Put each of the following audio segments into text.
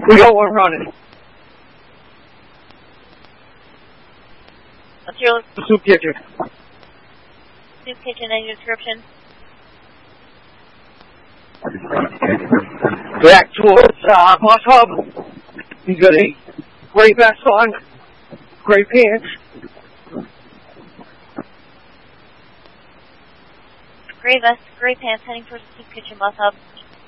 We got one running. What's your Soup kitchen. soup kitchen and your description? Back towards Bus Hub. You got a gray vest on, gray pants. Gray vest, gray pants, heading towards the soup kitchen Bus Hub.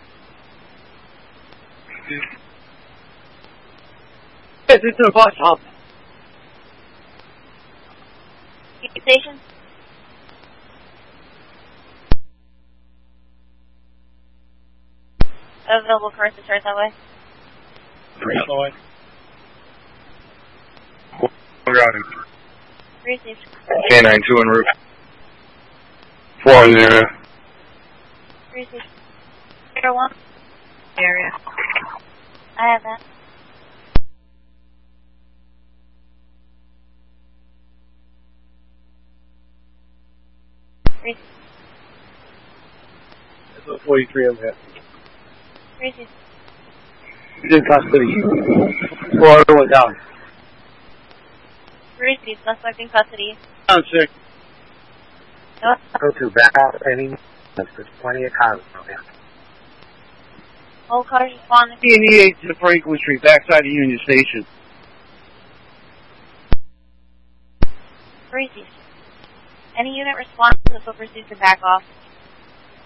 Yes, it's a Bus Hub. Station? Available cars to start that way. Sorry. Routing. Received. K92 en route. 40. Received. 01. Area. I have that. Received. That's a 43 on that. Received. He's in custody. Florida went down. Received. Suspect in custody. I'm sick. No. Go to back off any. There's plenty of cars out there. All cars responding. D&E to Franklin Street, backside of Union Station. Received. Any unit responding to this will proceed to back off.